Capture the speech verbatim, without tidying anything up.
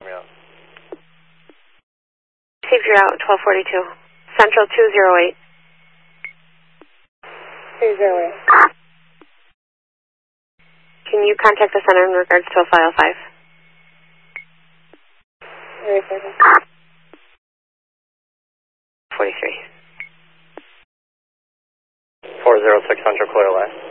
Yeah. Received your out, twelve forty-two. Central two zero eight. two zero eight. Can you contact the center in regards to a file five? forty-three. four zero six Central, clear last.